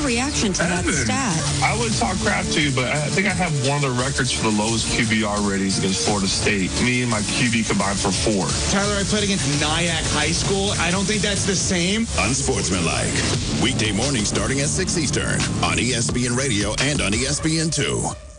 reaction to that stat? I would talk crap to you, but I think I have one of the records for the lowest QBR ratings against Florida State. Me and my QB combined for 4. Tyler, I played against Nyack High School. I don't think that's the same. Unsportsmanlike. Weekday mornings starting at 6 Eastern on ESPN Radio and on ESPN2.